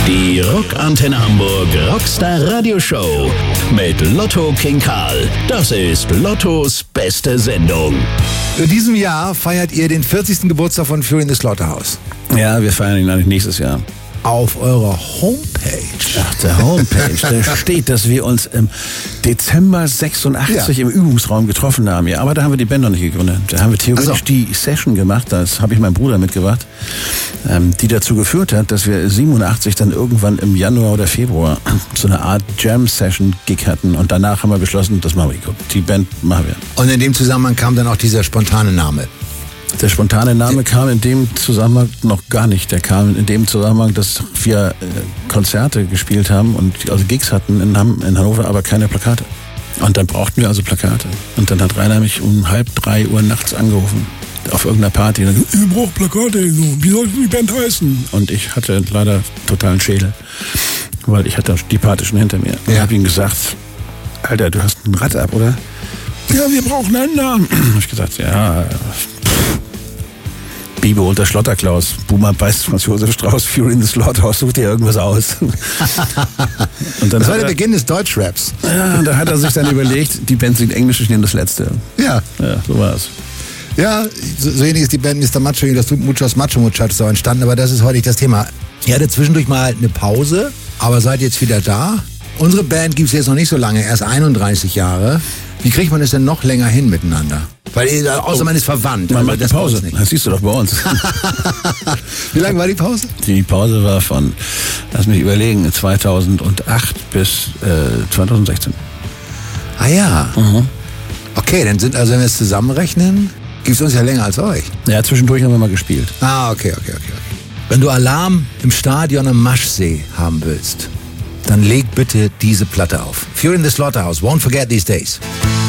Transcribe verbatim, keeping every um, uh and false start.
Die Rockantenne Hamburg Rockstar Radio Show mit Lotto King Karl. Das ist Lottos beste Sendung. In diesem Jahr feiert ihr den vierzigsten Geburtstag von Fury in the Slaughterhouse. Ja, wir feiern ihn eigentlich nächstes Jahr. Auf eurer Homepage. Ach, der Homepage, da steht, dass wir uns im Dezember sechsundachtzig ja. im Übungsraum getroffen haben. Ja, aber da haben wir die Band noch nicht gegründet. Da haben wir theoretisch also. die Session gemacht, das habe ich meinem Bruder mitgebracht, ähm, die dazu geführt hat, dass wir siebenundachtzig dann irgendwann im Januar oder Februar so eine Art Jam-Session-Gig hatten. Und danach haben wir beschlossen, das machen wir. Die Band machen wir. Und in dem Zusammenhang kam dann auch dieser spontane Name. Der spontane Name kam in dem Zusammenhang noch gar nicht. Der kam in dem Zusammenhang, dass wir äh, Konzerte gespielt haben und also Gigs hatten in, Ham- in Hannover, aber keine Plakate. Und dann brauchten wir also Plakate. Und dann hat Rainer mich um halb drei Uhr nachts angerufen auf irgendeiner Party. Und dann, ihr braucht Plakate, wie soll die Band heißen? Und ich hatte leider totalen Schädel, weil ich hatte die Party schon hinter mir. Ja. Ich habe ihm gesagt, Alter, du hast ein Rad ab, oder? Ja, wir brauchen einen Namen. Hab ich gesagt, ja... Bibe holt der Schlotterklaus, Boomer beißt Franz Josef Strauß, Fury in the Slaughterhouse, sucht dir irgendwas aus. Und dann das war der er, Beginn des Deutschraps. Ja, und da hat er sich dann überlegt, die Band singt Englisch, ich nehme das Letzte. Ja. Ja, so war es. Ja, so, so ähnlich ist die Band Mister Macho, das tut Muchos Macho Muchachos auch entstanden, aber das ist heute nicht das Thema. Ihr hattet zwischendurch mal eine Pause, aber seid jetzt wieder da. Unsere Band gibt es jetzt noch nicht so lange, erst einunddreißig Jahre. Wie kriegt man es denn noch länger hin miteinander? Weil außer oh, man ist verwandt. Man macht eine Pause. Nicht. Das siehst du doch bei uns. Wie lange war die Pause? Die Pause war von, lass mich überlegen, zweitausendacht bis äh, zweitausendsechzehn. Ah ja. Mhm. Okay, dann sind also, wenn wir es zusammenrechnen, gibt es uns ja länger als euch. Ja, zwischendurch haben wir mal gespielt. Ah, okay, okay, okay. okay. Wenn du Alarm im Stadion am Maschsee haben willst, dann leg bitte diese Platte auf. Fury in the Slaughterhouse, Won't Forget These Days.